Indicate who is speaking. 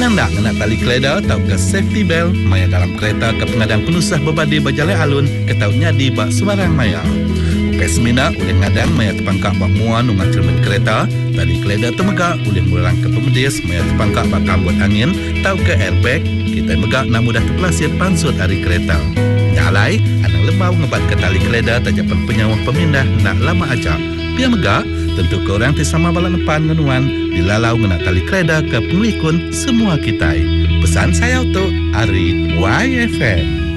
Speaker 1: nak tali keleda atau ke safety belt maya dalam kereta ke pengadang penusah berbadi berjalan alun ke tau nyadi bak sembarang maya. Ukai semina oleh ngadang maya terpangkak bak muan ungat cermin kereta, tali keleda temegak oleh murang ke pemedis maya terpangkak bak kambut angin tau ke airbag, kita megak nak mudah terpelasir pansut hari kereta. Nyalai, anang lebau ngebat ke tali keleda tajapan penyawah pemindah nak lama ajak. Pia megak, tentu ke orang tisama bala depan ngenuan dilalau ngena tali keleda ke pengikun semua kita. Pesan saya untuk Ari YFM.